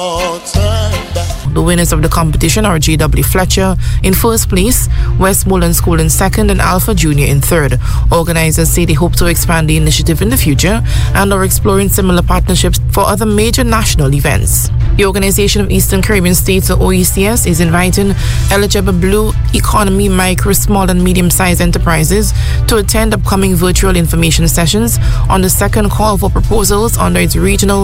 The winners of the competition are J.W. Fletcher in first place, Westmoreland School in second, and Alpha Junior in third. Organizers say they hope to expand the initiative in the future and are exploring similar partnerships for other major national events. The Organization of Eastern Caribbean States, or OECS, is inviting eligible Blue Economy micro, small and medium-sized enterprises to attend upcoming virtual information sessions on the second call for proposals under its regional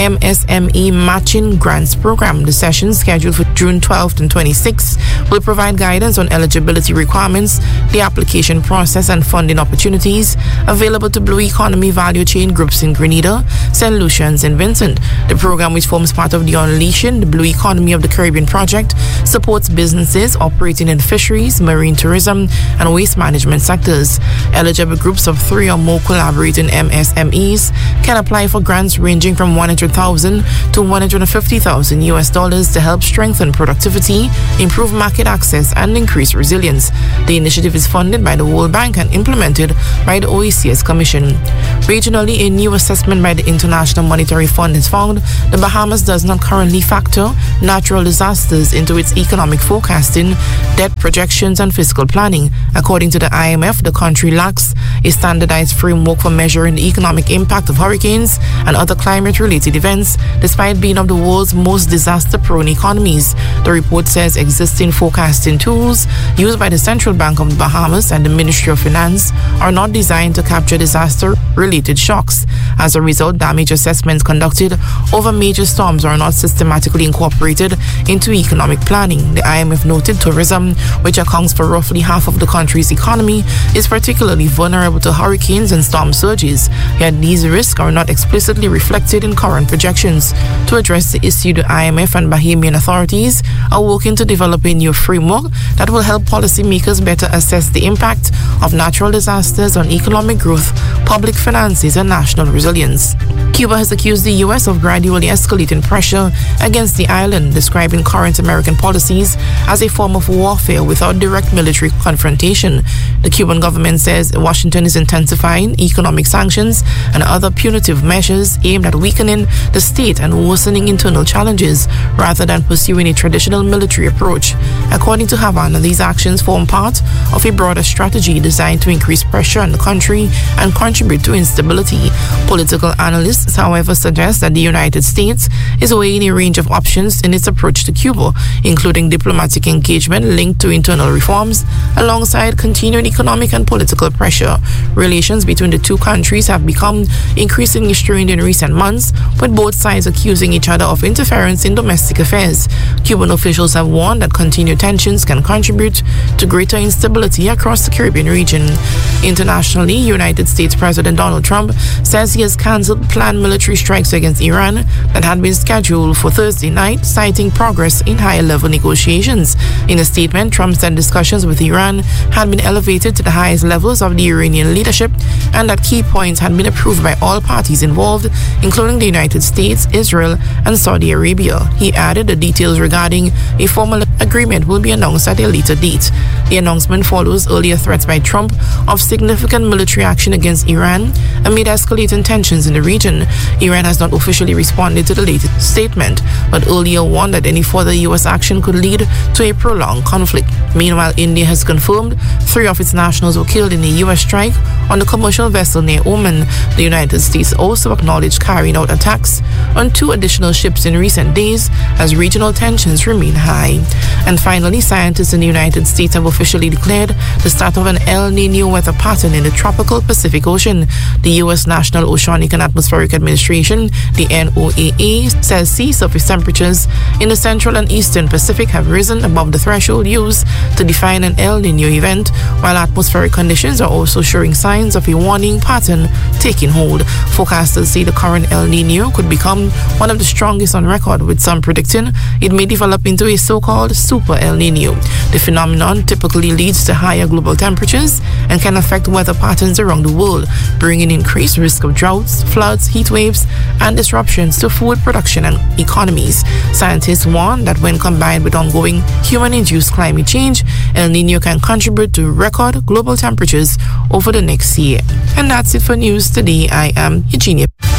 MSME Matching Grants Program. The sessions, scheduled for June 12th and 26th, will provide guidance on eligibility requirements, the application process, and funding opportunities available to Blue Economy value chain groups in Grenada, St. Lucia, and St. Vincent. The program, which forms part of the Unleashing the Blue Economy of the Caribbean project, supports businesses operating in fisheries, marine tourism, and waste management sectors. Eligible groups of 3 or more collaborating MSMEs can apply for grants ranging from $100,000 to $150,000 to help strengthen productivity, improve market access, and increase resilience. The initiative is funded by the World Bank and implemented by the OECS Commission. Regionally, a new assessment by the International Monetary Fund has found the Bahamas does not currently factor natural disasters into its economic forecasting, debt projections, and fiscal planning. According to the IMF, the country lacks a standardized framework for measuring the economic impact of hurricanes and other climate-related events, despite being of the world's most disaster-prone economies. The report says existing forecasting tools used by the Central Bank of the Bahamas and the Ministry of Finance are not designed to capture disaster-related shocks. As a result, damage assessments conducted over major storms are not systematically incorporated into economic planning. The IMF noted tourism, which accounts for roughly half of the country's economy, is particularly vulnerable to hurricanes and storm surges, yet these risks are not explicitly reflected in current projections. To address the issue, the IMF and Bahamian authorities are working to develop a new framework that will help policymakers better assess the impact of natural disasters on economic growth, public finances, and national resilience. Cuba has accused the U.S. of gradually escalating pressure against the island, describing current American policies as a form of warfare without direct military confrontation. The Cuban government says Washington is intensifying economic sanctions and other punitive measures aimed at weakening the state and worsening internal challenges rather than pursuing a traditional military approach. According to Havana, these actions form part of a broader strategy designed to increase pressure on the country and contribute to instability. Political analysts, however, suggest that the United States is weighing a range of options in its approach to Cuba, including diplomatic engagement linked to internal reforms, alongside continued economic and political pressure. Relations between the two countries have become increasingly strained in recent months, with both sides accusing each other of interference in domestic affairs. Cuban officials have warned that continued tensions can contribute to greater instability across the Caribbean region. Internationally, United States President Donald Trump says he has cancelled planned military strikes against Iran that had been scheduled for Thursday night, citing progress in higher-level negotiations. In a statement, Trump said discussions with Iran had been elevated to the highest levels of the Iranian leadership and that key points had been approved by all parties involved, including the United States, Israel, and Saudi Arabia. He added the details regarding a formal agreement will be announced at a later date. The announcement follows earlier threats by Trump of significant military action against Iran amid escalating tensions in the region. Iran has not officially responded to the latest statement, but earlier warned that any further U.S. action could lead to a prolonged conflict. Meanwhile, India has confirmed 3 of its nationals were killed in a U.S. strike on a commercial vessel near Oman. The United States also acknowledged carrying out attacks on 2 additional ships in recent days as regional tensions remain high. And finally, scientists in the United States have officially declared the start of an El Niño weather pattern in the tropical Pacific Ocean. The U.S. National Oceanic and Atmospheric Administration, the NOAA, says sea surface temperatures in the central and eastern Pacific have risen above the threshold used to define an El Niño event, while atmospheric conditions are also showing signs of a warning pattern taking hold. Forecasters say the current El Niño could become one of the strongest on record, with some predicting it may develop into a so-called Super El Niño. The phenomenon typically leads to higher global temperatures and can affect weather patterns around the world, bringing increased risk of droughts, floods, heat waves, and disruptions to food production and economies. Scientists warn that when combined with ongoing human-induced climate change, El Niño can contribute to record global temperatures over the next year. And that's it for news today. I am Eugenia.